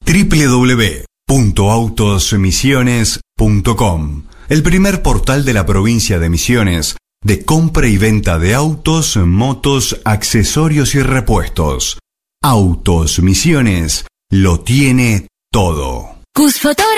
www.autosmisiones.com, el primer portal de la provincia de Misiones de compra y venta de autos, motos, accesorios y repuestos. Autos Misiones lo tiene todo. Cusfotógrafo